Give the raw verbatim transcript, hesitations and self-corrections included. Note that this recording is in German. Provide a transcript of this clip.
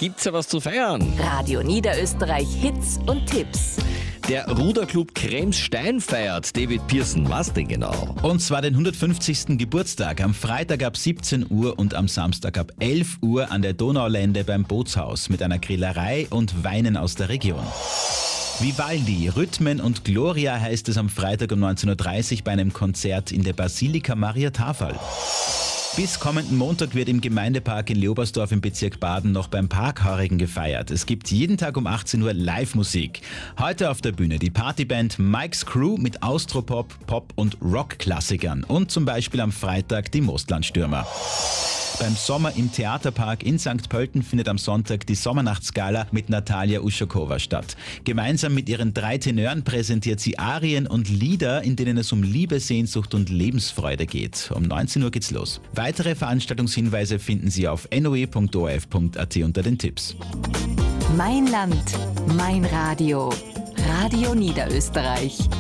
gibt's ja was zu feiern. Radio Niederösterreich Hits und Tipps. Der Ruderclub Kremsstein feiert. David Pearson, was denn genau? Und zwar den hundertfünfzigsten Geburtstag. Am Freitag ab siebzehn Uhr und am Samstag ab elf Uhr an der Donaulände beim Bootshaus mit einer Grillerei und Weinen aus der Region. Vivaldi, Rhythmen und Gloria heißt es am Freitag um neunzehn Uhr dreißig bei einem Konzert in der Basilika Maria Tafel. Bis kommenden Montag wird im Gemeindepark in Leobersdorf im Bezirk Baden noch beim Parkhaurigen gefeiert. Es gibt jeden Tag um achtzehn Uhr Live-Musik. Heute auf der Bühne die Partyband Mike's Crew mit Austropop, Pop und Rock-Klassikern und zum Beispiel am Freitag die Mostlandstürmer. Beim Sommer im Theaterpark in Sankt Pölten findet am Sonntag die Sommernachtsgala mit Natalia Uschakowa statt. Gemeinsam mit ihren drei Tenören präsentiert sie Arien und Lieder, in denen es um Liebe, Sehnsucht und Lebensfreude geht. Um neunzehn Uhr geht's los. Weitere Veranstaltungshinweise finden Sie auf n o e punkt o r f punkt a t unter den Tipps. Mein Land, mein Radio. Radio Niederösterreich.